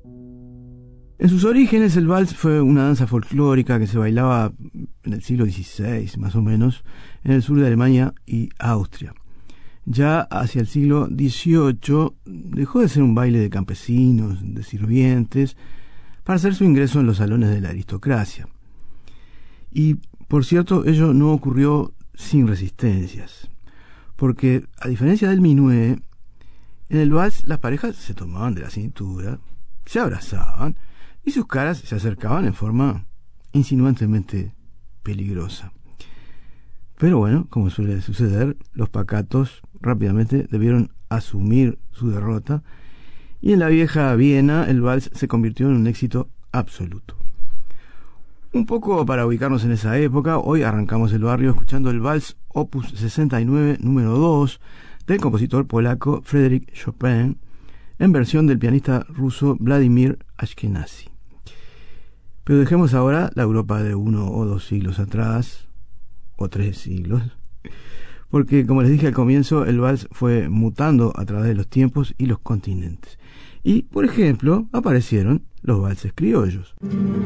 En sus orígenes el vals fue una danza folclórica que se bailaba en el siglo XVI, más o menos, en el sur de Alemania y Austria. Ya hacia el siglo XVIII dejó de ser un baile de campesinos, de sirvientes, para hacer su ingreso en los salones de la aristocracia. Y, por cierto, ello no ocurrió sin resistencias, porque, a diferencia del minué, en el vals las parejas se tomaban de la cintura, se abrazaban y sus caras se acercaban en forma insinuantemente peligrosa. Pero bueno, como suele suceder, los pacatos rápidamente debieron asumir su derrota y en la vieja Viena el vals se convirtió en un éxito absoluto. Un poco para ubicarnos en esa época, hoy arrancamos el barrio escuchando el vals Opus 69 número 2 del compositor polaco Frédéric Chopin en versión del pianista ruso Vladimir Ashkenazy. Pero dejemos ahora la Europa de 1 o 2 siglos atrás, o 3 siglos, porque como les dije al comienzo, el vals fue mutando a través de los tiempos y los continentes. Y, por ejemplo, aparecieron los valses criollos.